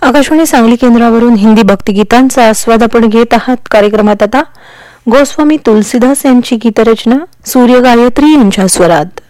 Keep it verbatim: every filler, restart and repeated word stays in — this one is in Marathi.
आकाशवाणी सांगली केंद्रावरून हिंदी भक्तिगीतांचा आस्वाद आपण घेत आहात. कार्यक्रमात आता गोस्वामी तुलसीदास यांची गीतरचना सूर्य गायत्री यांच्या स्वरात.